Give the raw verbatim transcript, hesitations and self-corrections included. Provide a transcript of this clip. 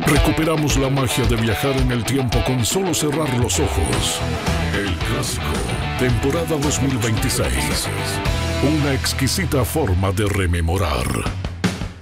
Recuperamos la magia de viajar en el tiempo con solo cerrar los ojos. El Clásico, temporada dos mil veintiséis. Una exquisita forma de rememorar.